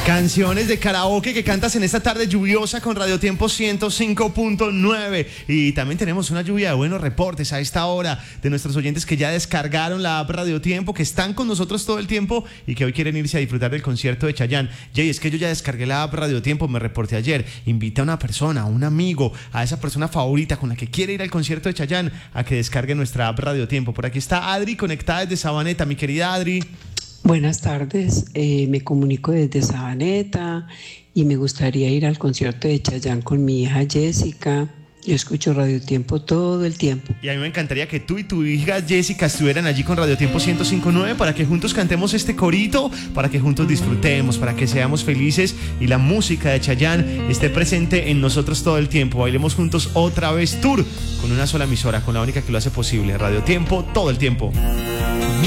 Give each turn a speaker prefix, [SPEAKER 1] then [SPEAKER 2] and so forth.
[SPEAKER 1] Canciones de karaoke que cantas en esta tarde lluviosa con Radio Tiempo 105.9. Y también tenemos una lluvia de buenos reportes a esta hora de nuestros oyentes que ya descargaron la app Radio Tiempo, que están con nosotros todo el tiempo y que hoy quieren irse a disfrutar del concierto de Chayanne. Jay, es que yo ya descargué la app Radio Tiempo, me reporté ayer. Invita a una persona, a un amigo, a esa persona favorita con la que quiere ir al concierto de Chayanne a que descargue nuestra app Radio Tiempo. Por aquí está Adri, conectada desde Sabaneta. Mi querida Adri.
[SPEAKER 2] Buenas tardes, me comunico desde Sabaneta y me gustaría ir al concierto de Chayanne con mi hija Jessica. Yo escucho Radio Tiempo todo el tiempo.
[SPEAKER 1] Y a mí me encantaría que tú y tu hija Jessica estuvieran allí con Radio Tiempo 105.9 para que juntos cantemos este corito, para que juntos disfrutemos, para que seamos felices y la música de Chayanne esté presente en nosotros todo el tiempo. Bailemos juntos otra vez tour con una sola emisora, con la única que lo hace posible. Radio Tiempo todo el tiempo.